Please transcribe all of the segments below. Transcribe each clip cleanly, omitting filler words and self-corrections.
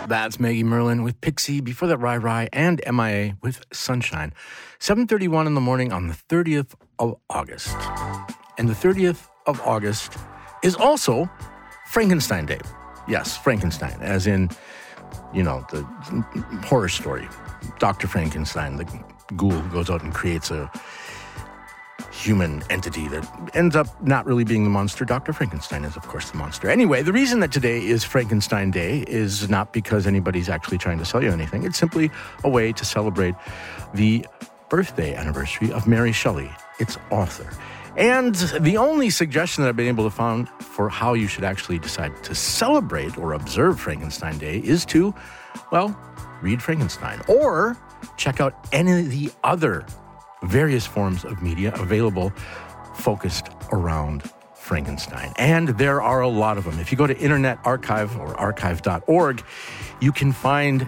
That's Maggie Merlin with Pixie. Before that, Rai Rai and MIA with Sunshine. 7:31 in the morning on the 30th of August. And the 30th of August is also Frankenstein Day. Yes, Frankenstein, as in, you know, the horror story. Dr. Frankenstein, the ghoul who goes out and creates a human entity that ends up not really being the monster. Dr. Frankenstein is, of course, the monster. Anyway, the reason that today is Frankenstein Day is not because anybody's actually trying to sell you anything. It's simply a way to celebrate the birthday anniversary of Mary Shelley, its author. And the only suggestion that I've been able to find for how you should actually decide to celebrate or observe Frankenstein Day is to, well, read Frankenstein or check out any of the other various forms of media available focused around Frankenstein. And there are a lot of them. If you go to Internet Archive or archive.org, you can find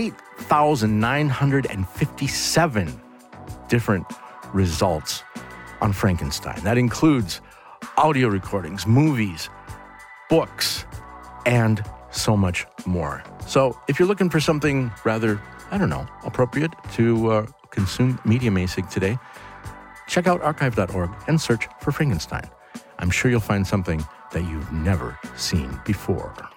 8,957 different results on Frankenstein. That includes audio recordings, movies, books, and so much more. So if you're looking for something rather, appropriate to consume media basic today, check out archive.org and search for Frankenstein. I'm sure you'll find something that you've never seen before.